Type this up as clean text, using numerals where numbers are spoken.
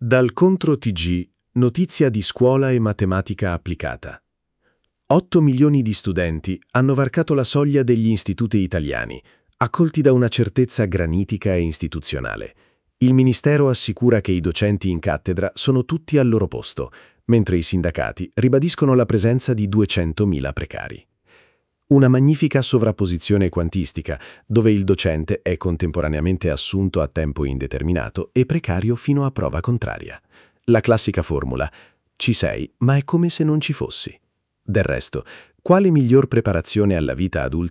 Dal Contro TG, notizia di scuola e matematica applicata. 8 milioni di studenti hanno varcato la soglia degli istituti italiani, accolti da una certezza granitica e istituzionale. Il Ministero assicura che i docenti in cattedra sono tutti al loro posto, mentre i sindacati ribadiscono la presenza di 200.000 precari. Una magnifica sovrapposizione quantistica, dove il docente è contemporaneamente assunto a tempo indeterminato e precario fino a prova contraria. La classica formula: ci sei, ma è come se non ci fossi. Del resto, quale miglior preparazione alla vita adulta